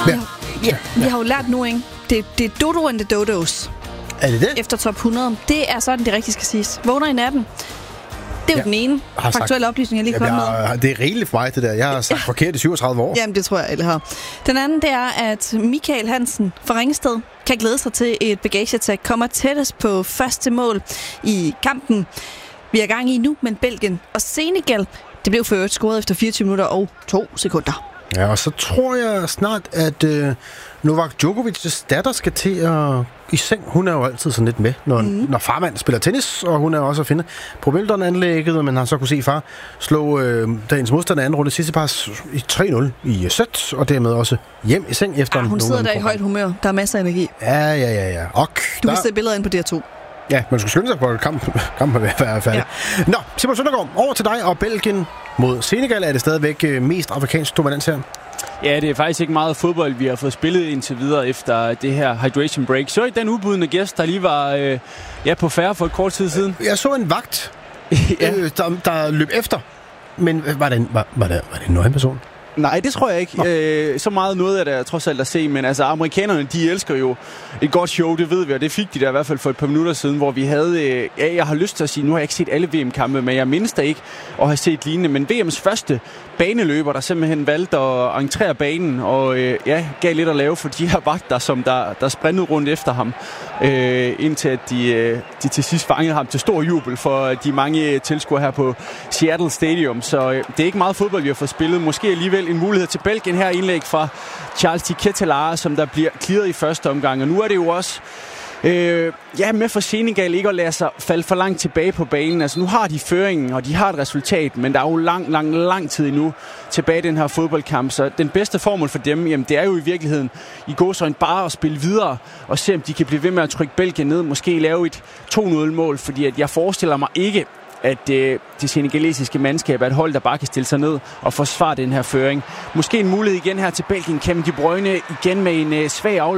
Vi har jo lært nu, ikke? Det er Dodo and the Dodos. Er det det? Efter top 100. Det er sådan, det rigtigt skal siges. Vågner i natten. Det er jo den ene faktuelle oplysning, jeg lige kom med. Det er rigeligt for mig, det der. Jeg har sagt forkert i 37 år. Jamen, det tror jeg, alle har. Den anden, det er, at Michael Hansen fra Ringsted kan glæde sig til et bagageattack. Kommer tættest på første mål i kampen. Vi er i gang i nu, men Belgien og Senegal, det blev for øvrigt scoret efter 24 minutter og 2 sekunder. Ja, og så tror jeg snart, at Novak Djokovic's datter skal til at i seng. Hun er jo altid sådan lidt med, når farmand spiller tennis, og hun er også at finde på Wimbledon-anlægget, men har så kunne se far slå dagens modstander anden runde sidste pas i 3-0 i sæt, og dermed også hjem i seng efter hun sidder der i højt humør. Der er masser af energi. Ja. Og du kan se billeder ind på DR2. Ja, man skulle skynde sig på, at kampen vil være færdig. Ja. Nå, Simon Søndergaard, over til dig og Belgien mod Senegal. Er det stadigvæk mest afrikansk dominans her? Ja, det er faktisk ikke meget fodbold, vi har fået spillet indtil videre efter det her hydration break. Så i den udbudende gæst, der lige var på færre for et kort tid siden. Jeg så en vagt, der løb efter. Men var det en nøgen person? Nej, det tror jeg ikke. Så meget noget af det trods alt at se, men altså amerikanerne, de elsker jo et godt show, det ved vi, og det fik de der i hvert fald for et par minutter siden, hvor vi havde, jeg har lyst til at sige, nu har jeg ikke set alle VM-kampe, men jeg mindes da ikke at have set lignende, men VM's første baneløber, der simpelthen valgte at entrere banen, og gav lidt at lave for de her vagter, som der sprintede rundt efter ham, indtil at de til sidst fangede ham til stor jubel for de mange tilskuere her på Seattle Stadium, så det er ikke meget fodbold, vi har fået spillet, måske alligevel en mulighed til Belgien her, indlæg fra Charles Ketelar, som der bliver clearet i første omgang, og nu er det jo også med for Senegal ikke at lade sig falde for langt tilbage på banen. Altså nu har de føringen, og de har et resultat, men der er jo lang tid endnu tilbage i den her fodboldkamp. Så den bedste formel for dem, jamen, det er jo i virkeligheden i gåseøjne bare at spille videre og se, om de kan blive ved med at trykke Belgien ned. Måske lave et 2-0-mål, fordi at jeg forestiller mig ikke, at det senegalesiske mandskab er et hold, der bare kan stille sig ned og forsvare den her føring. Måske en mulighed igen her til Belgien. Kevin De Bruyne igen med en svag